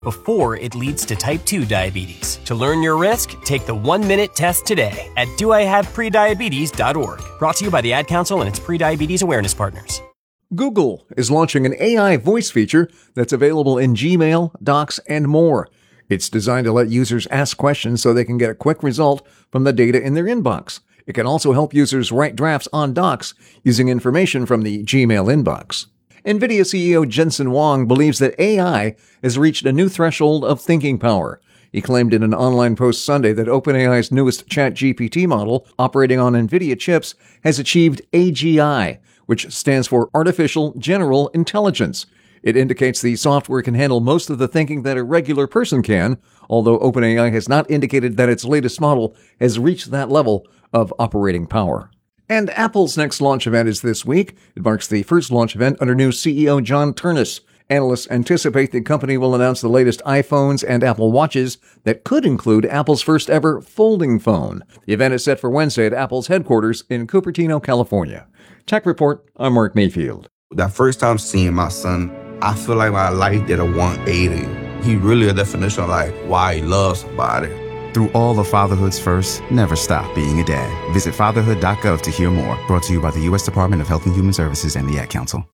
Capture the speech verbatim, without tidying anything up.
before it leads to type two diabetes. To learn your risk, take the one-minute test today at do I have prediabetes dot org. Brought to you by the Ad Council and its pre-diabetes awareness partners. Google is launching an A I voice feature that's available in Gmail, Docs, and more. It's designed to let users ask questions so they can get a quick result from the data in their inbox. It can also help users write drafts on Docs using information from the Gmail inbox. NVIDIA C E O Jensen Huang believes that A I has reached a new threshold of thinking power. He claimed in an online post Sunday that OpenAI's newest ChatGPT model, operating on NVIDIA chips, has achieved A G I, which stands for Artificial General Intelligence. It indicates the software can handle most of the thinking that a regular person can, although OpenAI has not indicated that its latest model has reached that level of operating power. And Apple's next launch event is this week. It marks the first launch event under new C E O John Ternus. Analysts anticipate the company will announce the latest iPhones and Apple Watches that could include Apple's first ever folding phone. The event is set for Wednesday at Apple's headquarters in Cupertino, California. Tech Report, I'm Mark Mayfield. That first time seeing my son, I feel like my life did a one eighty. He really a definition of like why he loves somebody. Through all of fatherhood's first, never stop being a dad. Visit fatherhood dot gov to hear more. Brought to you by the U S Department of Health and Human Services and the Ad Council.